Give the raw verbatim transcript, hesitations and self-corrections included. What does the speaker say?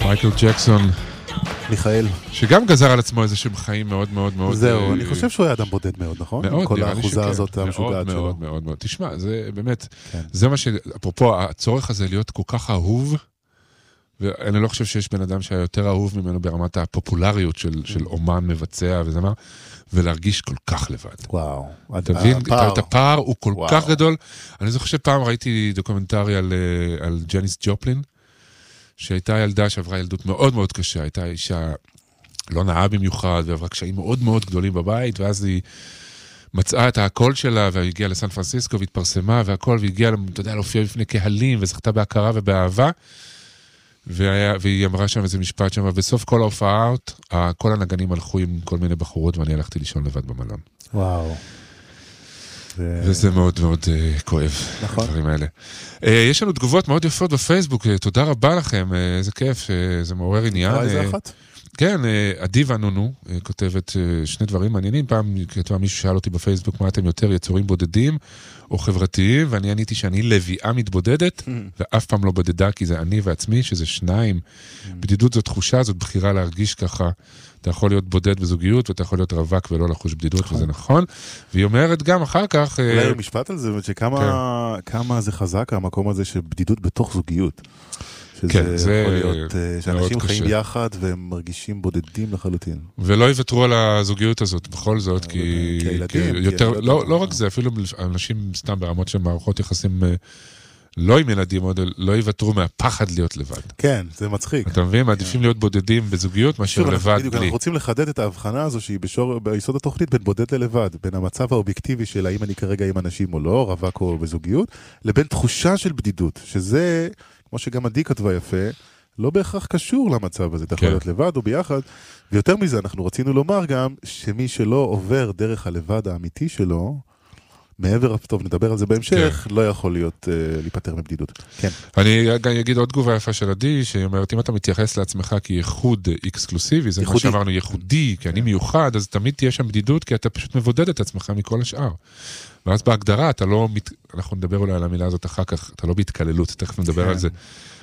מייקל ג'קסון, מיכאל, שגם גזר על עצמו איזה שהם חיים מאוד מאוד מאוד... זהו, אני חושב שהוא היה אדם בודד מאוד, נכון? מאוד, כל נראה לי האחוזה שכן. הזאת המשוגעת שלו. מאוד מאוד מאוד. תשמע, זה באמת, כן. זה מה ש... אפרופו, הצורך הזה להיות כל כך אהוב, ואני לא חושב שיש בן אדם שהיה יותר אהוב ממנו ברמת הפופולריות של, של אומן מבצע וזה מה, ולהרגיש כל כך לבד. וואו. תבין, הפער. את הפער הוא כל וואו. כך גדול. אני זוכר שפעם ראיתי דוקומנטרי על, אה, על ג'ניס ג'ופלין, שהייתה ילדה שעברה ילדות מאוד מאוד קשה, הייתה אישה לא נאה במיוחד, ועברה קשיים מאוד מאוד גדולים בבית, ואז היא מצאה את הקול שלה, והגיעה לסן פרנסיסקו, והתפרסמה, והכל, והגיעה, אתה יודע, להופיע בפני קהלים, וזכתה בהכרה ובאהבה, והיה, והיא אמרה שם איזה משפט שם, ובסוף כל ההופעות, כל הנגנים הלכו עם כל מיני בחורות, ואני הלכתי לישון לבד במלון. וואו. וזה מאוד מאוד uh, כואב, נכון. הדברים האלה. Uh, יש לנו תגובות מאוד יפות בפייסבוק, uh, תודה רבה לכם, uh, איזה כיף, uh, זה מעורר עניין. תקרא איזה אחת? כן, אדיבה נונו כותבת שני דברים מעניינים. פעם כתבה מישהו שאל אותי בפייסבוק מה אתם יותר, יצורים בודדים או חברתיים, ואני עניתי שאני לביאה מתבודדת, ואף פעם לא בודדה, כי זה אני ועצמי, שזה שניים. בדידות זו תחושה, זאת בחירה להרגיש ככה. אתה יכול להיות בודד בזוגיות, ואתה יכול להיות רווק ולא לחוש בדידות, וזה נכון. והיא אומרת גם אחר כך... אולי משפט על זה, שכמה זה חזק, המקום הזה של בדידות בתוך זוגיות. כן, שזה יכול להיות שאנשים חיים יחד והם מרגישים בודדים לחלוטין. ולא יוותרו על הזוגיות הזאת בכל זאת, כי יותר, לא רק זה, אפילו אנשים סתם ברמות של מערכות יחסים לא עם ילדים, לא יוותרו מהפחד להיות לבד. כן, זה מצחיק. אתה מבין? מעדיפים להיות בודדים בזוגיות מאשר לבד בלי. אנחנו רוצים לחדד את ההבחנה הזו שהיא ביסוד התוכנית בין בודד ללבד, בין המצב האובייקטיבי של האם אני כרגע עם אנשים או לא, רווק או בזוגיות, לבין תחושה של בדידות, שזה כמו שגם עדי כתבה יפה, לא בהכרח קשור למצב הזה, אתה יכול להיות לבד או ביחד, ויותר מזה אנחנו רצינו לומר גם, שמי שלא עובר דרך הלבד האמיתי שלו, מעבר, טוב נדבר על זה בהמשך, לא יכול להיות, להיפטר מבדידות. כן. אני אגיד עוד תגובה יפה של עדי, שהיא אומרת, אם אתה מתייחס לעצמך כייחוד אקסקלוסיבי, זה מה שאמרנו, ייחודי, כי אני מיוחד, אז תמיד תהיה שם בדידות, כי אתה פשוט מבודד את עצמך מכל השאר. ואז בהגדרה, אתה לא, אנחנו נדבר אולי על המילה הזאת אחר כך, אתה לא בהתקללות, תכף נדבר על זה.